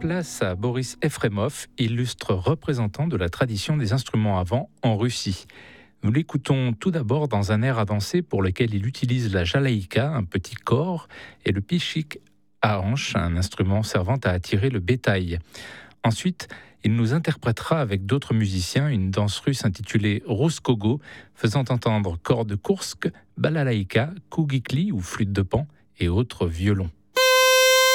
Place à Boris Efremov, illustre représentant de la tradition des instruments à vent en Russie. Nous l'écoutons tout d'abord dans un air à danser pour lequel il utilise la jalaïka, un petit cor, et le pichik à hanche, un instrument servant à attirer le bétail. Ensuite, il nous interprétera avec d'autres musiciens une danse russe intitulée Ruskogo, faisant entendre corps de Koursk, balalaïka, kougikli ou flûte de pan et autres violons.